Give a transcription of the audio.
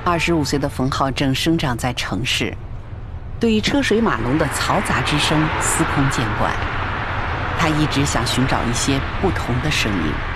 25岁的冯浩正生长在城市，对车水马龙的嘈杂之声司空见惯。他一直想寻找一些不同的声音。